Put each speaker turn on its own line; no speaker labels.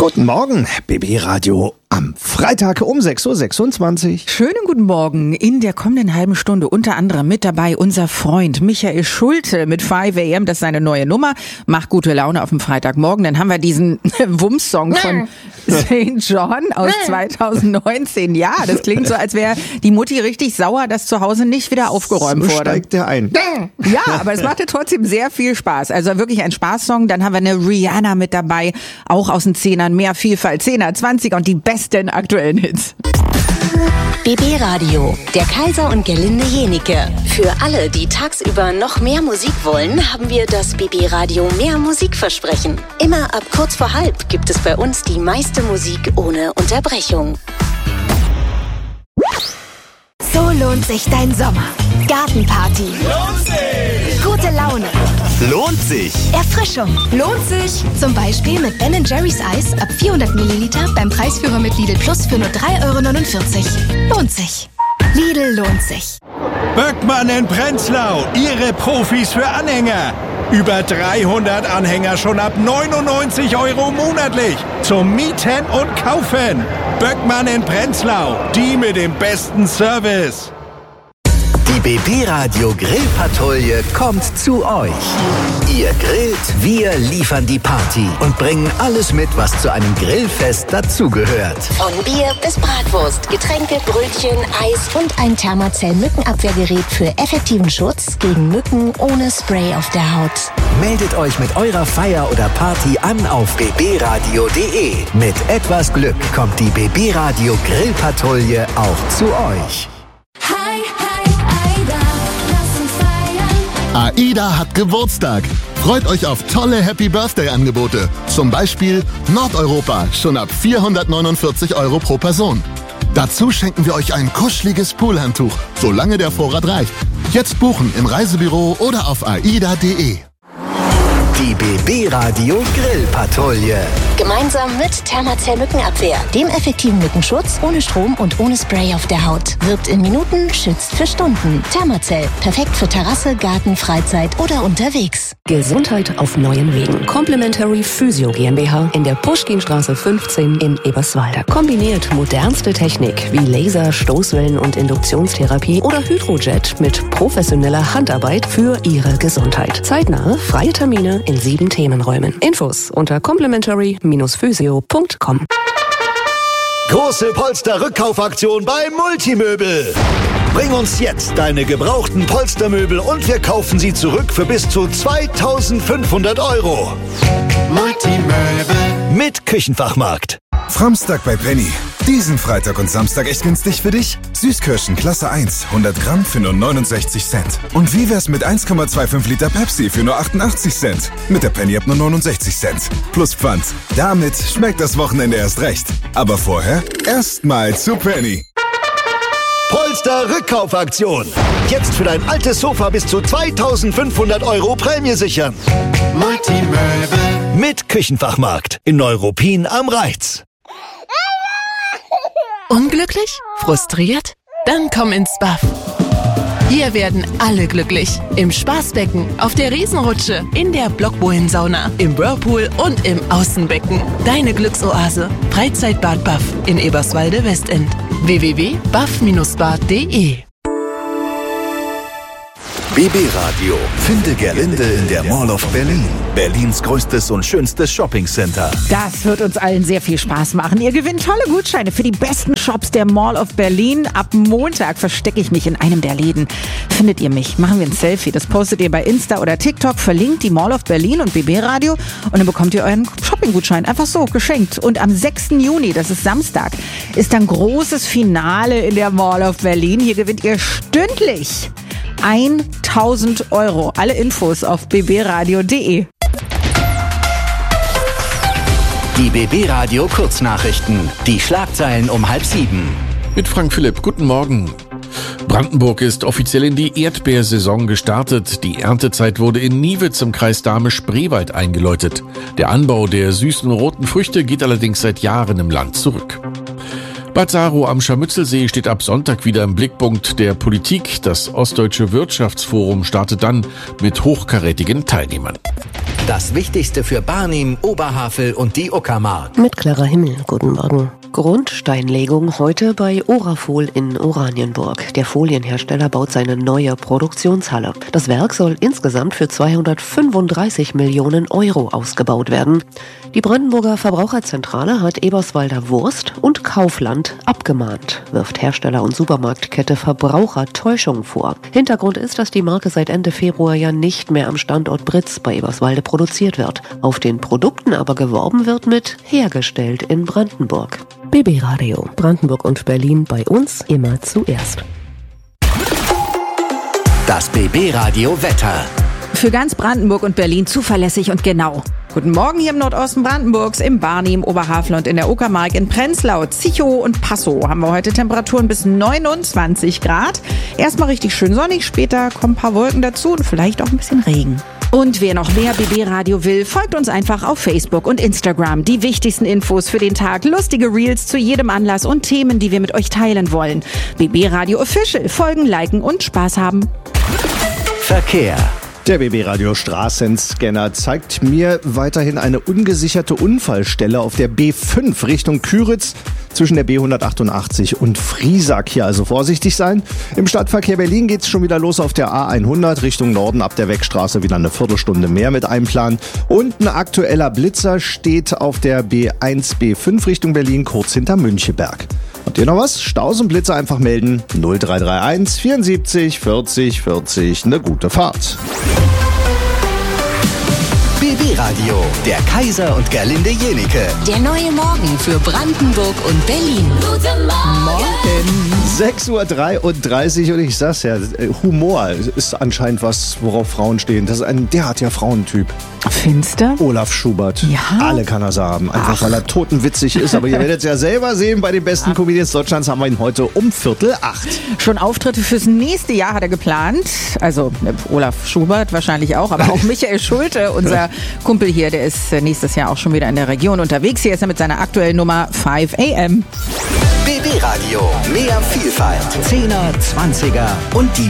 Guten Morgen, BB Radio am Freitag um 6.26 Uhr.
Schönen guten Morgen. In der kommenden halben Stunde unter anderem mit dabei unser Freund Michael Schulte mit 5 AM. Das ist seine neue Nummer. Macht gute Laune auf dem Freitagmorgen. Dann haben wir diesen Wumms-Song von St. John aus 2019. Ja, das klingt so, als wäre die Mutti richtig sauer, dass zu Hause nicht wieder aufgeräumt
So
wurde.
steigt der ein.
Ja, aber es machte trotzdem sehr viel Spaß. Also wirklich ein Spaßsong. Dann haben wir eine Rihanna mit dabei, auch aus den Zehnern. Mehr Vielfalt, 10er, 20er und die besten aktuellen Hits.
BB Radio, der Kaiser und Gerlinde Jenike. Für alle, die tagsüber noch mehr Musik wollen, haben wir das BB Radio Mehr Musikversprechen. Immer ab kurz vor halb gibt es bei uns die meiste Musik ohne Unterbrechung.
So lohnt sich dein Sommer. Gartenparty.
Lohnt sich!
Gute Laune.
Lohnt sich!
Erfrischung. Lohnt sich. Zum Beispiel mit Ben & Jerry's Eis ab 400 Milliliter beim Preisführer mit Lidl Plus für nur 3,49 €. Lohnt sich. Lidl lohnt sich.
Böckmann in Prenzlau, Ihre Profis für Anhänger. Über 300 Anhänger schon ab 99 € monatlich. Zum Mieten und Kaufen. Böckmann in Prenzlau, die mit dem besten Service.
Die BB Radio Grillpatrouille kommt zu euch. Ihr grillt, wir liefern die Party und bringen alles mit, was zu einem Grillfest dazugehört.
Von Bier bis Bratwurst, Getränke, Brötchen, Eis und ein Thermacell-Mückenabwehrgerät für effektiven Schutz gegen Mücken ohne Spray auf der Haut.
Meldet euch mit eurer Feier oder Party an auf bbradio.de. Mit etwas Glück kommt die BB Radio Grillpatrouille auch zu euch.
AIDA hat Geburtstag. Freut euch auf tolle Happy-Birthday-Angebote. Zum Beispiel Nordeuropa, schon ab 449 € pro Person. Dazu schenken wir euch ein kuscheliges Poolhandtuch, solange der Vorrat reicht. Jetzt buchen im Reisebüro oder auf aida.de.
Die BB Radio Grillpatrouille.
Gemeinsam mit Thermacell Mückenabwehr, dem effektiven Mückenschutz, ohne Strom und ohne Spray auf der Haut. Wirkt in Minuten, schützt für Stunden. Thermacell, perfekt für Terrasse, Garten, Freizeit oder unterwegs.
Gesundheit auf neuen Wegen. Complementary Physio GmbH in der Puschkinstraße 15 in Eberswalde. Kombiniert modernste Technik wie Laser, Stoßwellen und Induktionstherapie oder Hydrojet mit professioneller Handarbeit für Ihre Gesundheit. Zeitnahe, freie Termine in 7 Themenräumen. Infos unter complementary-physio.com.
Große Polster-Rückkaufaktion bei Multimöbel. Bring uns jetzt deine gebrauchten Polstermöbel und wir kaufen sie zurück für bis zu 2.500 €.
Multimöbel
mit Küchenfachmarkt.
Framstag bei Penny. Diesen Freitag und Samstag echt günstig für dich? Süßkirschen Klasse 1, 100 Gramm für nur 69 Cent. Und wie wär's mit 1,25 Liter Pepsi für nur 88 Cent? Mit der Penny ab nur 69 Cent. Plus Pfand. Damit schmeckt das Wochenende erst recht. Aber vorher erstmal zu Penny.
Polster-Rückkaufaktion. Jetzt für dein altes Sofa bis zu 2.500 € Prämie sichern.
Multimöbel
mit Küchenfachmarkt in Neuruppin am Reiz.
Unglücklich? Frustriert? Dann komm ins Buff. Hier werden alle glücklich. Im Spaßbecken, auf der Riesenrutsche, in der Blockbohlensauna, im Whirlpool und im Außenbecken. Deine Glücksoase. Freizeitbad Buff in Eberswalde-Westend. www.buff-bad.de.
BB Radio. Finde Gerlinde in der Mall of Berlin. Berlins größtes und schönstes Shoppingcenter.
Das wird uns allen sehr viel Spaß machen. Ihr gewinnt tolle Gutscheine für die besten Shops der Mall of Berlin. Ab Montag verstecke ich mich in einem der Läden. Findet ihr mich, machen wir ein Selfie. Das postet ihr bei Insta oder TikTok. Verlinkt die Mall of Berlin und BB Radio. Und dann bekommt ihr euren Shoppinggutschein einfach so geschenkt. Und am 6. Juni, das ist Samstag, ist dann großes Finale in der Mall of Berlin. Hier gewinnt ihr stündlich 1.000 €. Alle Infos auf bbradio.de.
Die BB Radio Kurznachrichten. Die Schlagzeilen um 6:30.
Mit Frank Philipp, guten Morgen. Brandenburg ist offiziell in die Erdbeersaison gestartet. Die Erntezeit wurde in Niewitz im Kreis Dahme-Spreewald eingeläutet. Der Anbau der süßen roten Früchte geht allerdings seit Jahren im Land zurück. Bad Saro am Scharmützelsee steht ab Sonntag wieder im Blickpunkt der Politik. Das Ostdeutsche Wirtschaftsforum startet dann mit hochkarätigen Teilnehmern.
Das Wichtigste für Barnim, Oberhavel und die Uckermark.
Mit Clara Himmel, guten Morgen. Grundsteinlegung heute bei Orafol in Oranienburg. Der Folienhersteller baut seine neue Produktionshalle. Das Werk soll insgesamt für 235 Millionen Euro ausgebaut werden. Die Brandenburger Verbraucherzentrale hat Eberswalder Wurst und Kaufland abgemahnt, wirft Hersteller und Supermarktkette Verbrauchertäuschung vor. Hintergrund ist, dass die Marke seit Ende Februar ja nicht mehr am Standort Britz bei Eberswalde produziert wird. Auf den Produkten aber geworben wird mit hergestellt in Brandenburg. BB Radio, Brandenburg und Berlin bei uns immer zuerst.
Das BB Radio Wetter.
Für ganz Brandenburg und Berlin zuverlässig und genau. Guten Morgen hier im Nordosten Brandenburgs, im Barnim, Oberhavel und in der Uckermark, in Prenzlau, Zichow und Passow haben wir heute Temperaturen bis 29 Grad. Erstmal richtig schön sonnig, später kommen ein paar Wolken dazu und vielleicht auch ein bisschen Regen. Und wer noch mehr BB Radio will, folgt uns einfach auf Facebook und Instagram. Die wichtigsten Infos für den Tag, lustige Reels zu jedem Anlass und Themen, die wir mit euch teilen wollen. BB Radio Official, folgen, liken und Spaß haben.
Verkehr.
Der BB Radio Straßenscanner zeigt mir weiterhin eine ungesicherte Unfallstelle auf der B5 Richtung Küritz zwischen der B188 und Friesack. Hier also vorsichtig sein. Im Stadtverkehr Berlin geht's schon wieder los auf der A100 Richtung Norden ab der Wegstraße, wieder eine Viertelstunde mehr mit einplanen. Und ein aktueller Blitzer steht auf der B1 B5 Richtung Berlin kurz hinter Müncheberg. Habt ihr noch was? Staus und Blitzer einfach melden. 0331 74 40 40. Eine gute Fahrt.
BB Radio, der Kaiser und Gerlinde Jenike.
Der neue Morgen für Brandenburg und Berlin. Guten
Morgen. 6:33 Uhr und ich sag's ja, Humor ist anscheinend was, worauf Frauen stehen. Das ist ein derartiger Frauentyp.
Finster?
Olaf Schubert.
Ja.
Alle kann er haben. Einfach weil er totenwitzig ist. Aber ihr werdet es ja selber sehen, bei den besten Comedians Deutschlands haben wir ihn heute um 7:45.
Schon Auftritte fürs nächste Jahr hat er geplant. Also Olaf Schubert wahrscheinlich auch, aber auch Michael Schulte, unser Kumpel hier, der ist nächstes Jahr auch schon wieder in der Region unterwegs. Hier ist er mit seiner aktuellen Nummer 5 AM.
BB Radio, mehr Vielfalt, 10er, 20er und die